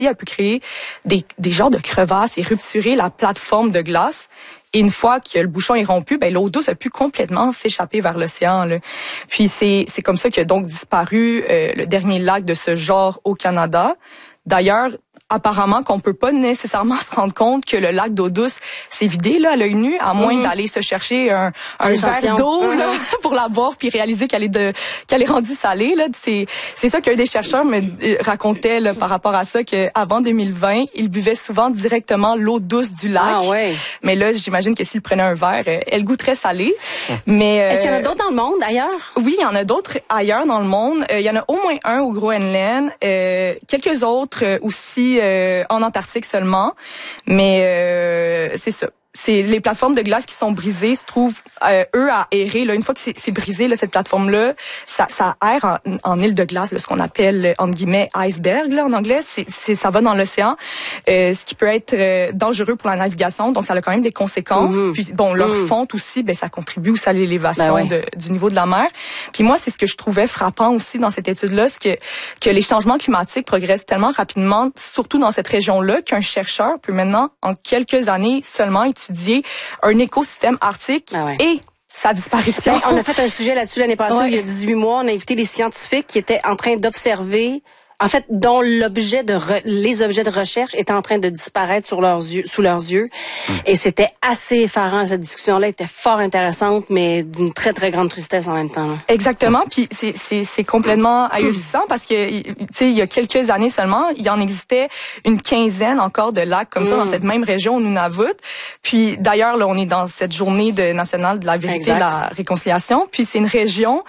a pu créer des genres de crevasses et rupturer la plateforme de glace. Et une fois que le bouchon est rompu, ben l'eau douce a pu complètement s'échapper vers l'océan. Là. Puis c'est comme ça qu'a donc disparu le dernier lac de ce genre au Canada. D'ailleurs, apparemment qu'on peut pas nécessairement se rendre compte que le lac d'eau douce s'est vidé là à l'œil nu, à moins d'aller se chercher un verre d'eau là, pour la boire puis réaliser qu'elle est rendue salée là. C'est ça qu'un des chercheurs me racontait là, par rapport à ça, que avant 2020, il buvait souvent directement l'eau douce du lac. Ah ouais. Mais là, j'imagine que s'il prenait un verre, elle goûterait salée. Mais est-ce qu'il y en a d'autres dans le monde ailleurs? Oui, il y en a d'autres ailleurs dans le monde. Il y en a au moins un au Groenland, quelques autres aussi en Antarctique seulement, mais c'est ça. C'est les plateformes de glace qui sont brisées se trouvent eux à errer là. Une fois que c'est brisé là, cette plateforme là, ça erre en île de glace là, ce qu'on appelle entre guillemets iceberg là en anglais. Ça va dans l'océan, ce qui peut être dangereux pour la navigation. Donc ça a quand même des conséquences. Puis bon, leur fonte aussi, ben ça contribue aussi à l'élévation du niveau de la mer. Puis moi, c'est ce que je trouvais frappant aussi dans cette étude là, c'est que les changements climatiques progressent tellement rapidement, surtout dans cette région là, qu'un chercheur peut maintenant en quelques années seulement étudier un écosystème arctique et sa disparition. On a fait un sujet là-dessus l'année passée, il y a 18 mois. On a invité les scientifiques qui étaient en train d'observer, en fait, dont les objets de recherche étaient en train de disparaître sous leurs yeux. Et c'était assez effarant. Cette discussion-là était fort intéressante, mais d'une très, très grande tristesse en même temps. Là. Exactement. Puis c'est complètement ahurissant parce que, tu sais, il y a quelques années seulement, il y en existait une quinzaine encore de lacs comme ça dans cette même région au Nunavut. Puis d'ailleurs, là, on est dans cette journée nationale de la vérité et de la réconciliation. Puis c'est une région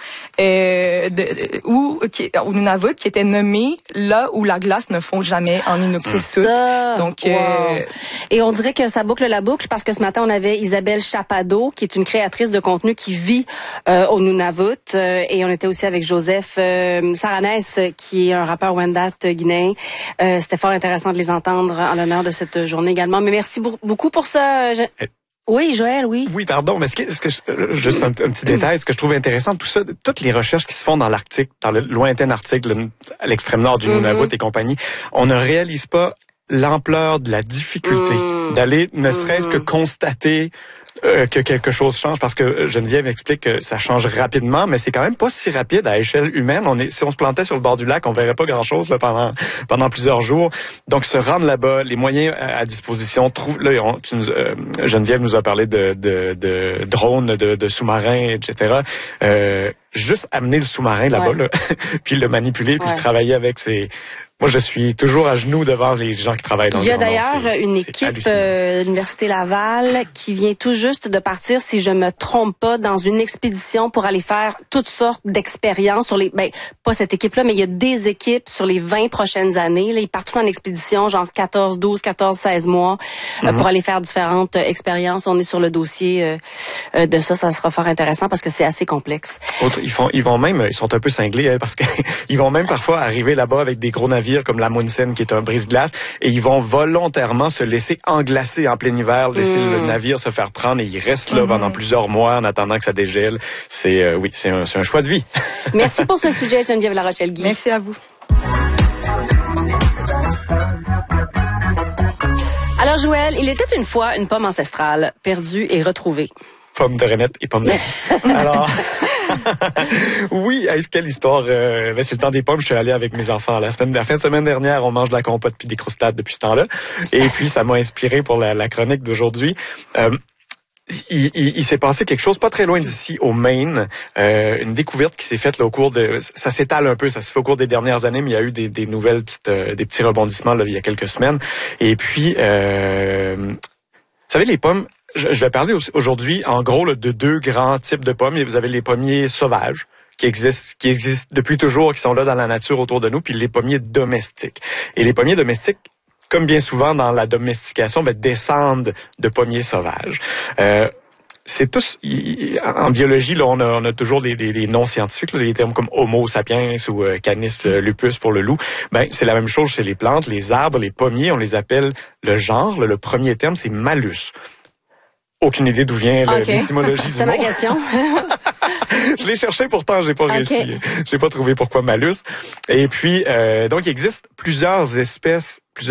au Nunavut qui était nommée là où la glace ne fond jamais en Inuktitut. Donc, et on dirait que ça boucle la boucle parce que ce matin, on avait Isabelle Chapado, qui est une créatrice de contenu qui vit au Nunavut. Et on était aussi avec Joseph Saranès, qui est un rappeur Wendat guinéen. C'était fort intéressant de les entendre en l'honneur de cette journée également. Mais merci beaucoup pour ça. Oui, Joël, oui. Oui, pardon, mais juste un petit détail, ce que je trouve intéressant, tout ça, toutes les recherches qui se font dans l'Arctique, dans le lointain Arctique, à l'extrême nord du Nunavut et compagnie, on ne réalise pas l'ampleur de la difficulté d'aller ne serait-ce que constater que quelque chose change, parce que Geneviève explique que ça change rapidement, mais c'est quand même pas si rapide à échelle humaine. Si on se plantait sur le bord du lac, on verrait pas grand-chose là, pendant plusieurs jours. Donc se rendre là-bas, les moyens à disposition. Geneviève nous a parlé de drones, de sous-marins, etc. Juste amener le sous-marin là-bas, là, puis le manipuler, puis travailler avec ses... Moi, je suis toujours à genoux devant les gens qui travaillent dans le l'environnement. Il y a d'ailleurs une équipe de l'Université Laval qui vient tout juste de partir, si je me trompe pas, dans une expédition pour aller faire toutes sortes d'expériences sur pas cette équipe-là, mais il y a des équipes sur les 20 prochaines années. Là, ils partent tous en expédition, genre 14, 16 mois, pour aller faire différentes expériences. On est sur le dossier de ça. Ça sera fort intéressant parce que c'est assez complexe. Ils sont un peu cinglés, parce qu'ils vont même parfois arriver là-bas avec des gros navires comme l'Amundsen, qui est un brise-glace, et ils vont volontairement se laisser englacer en plein hiver, laisser le navire se faire prendre, et ils restent là pendant plusieurs mois en attendant que ça dégèle. C'est un choix de vie. Merci pour ce sujet, Geneviève Larochelle-Guy. Merci à vous. Alors Joël, il était une fois une pomme ancestrale, perdue et retrouvée. Pomme de Renette et pomme de... Alors... Oui, quelle histoire. C'est le temps des pommes. Je suis allé avec mes enfants la fin de semaine dernière. On mange de la compote puis des croustades depuis ce temps-là. Et puis, ça m'a inspiré pour la chronique d'aujourd'hui. Il s'est passé quelque chose pas très loin d'ici, au Maine. Une découverte qui s'est faite là, au cours de... Ça s'étale un peu, ça se fait au cours des dernières années, mais il y a eu des nouvelles des petits rebondissements là, il y a quelques semaines. Et puis, vous savez, les pommes... Je vais parler aujourd'hui, en gros, là, de deux grands types de pommes. Vous avez les pommiers sauvages, qui existent depuis toujours, qui sont là dans la nature autour de nous, puis les pommiers domestiques. Et les pommiers domestiques, comme bien souvent dans la domestication, descendent de pommiers sauvages. C'est tous, en biologie, là, on a toujours des noms scientifiques, là, des termes comme Homo sapiens ou Canis lupus pour le loup. C'est la même chose chez les plantes, les arbres, les pommiers, on les appelle le genre. Le premier terme, c'est Malus. Aucune idée d'où vient l'étymologie du mot. C'est ma question. Je l'ai cherché, pourtant, j'ai pas réussi. J'ai pas trouvé pourquoi Malus. Et puis, donc, il existe plusieurs espèces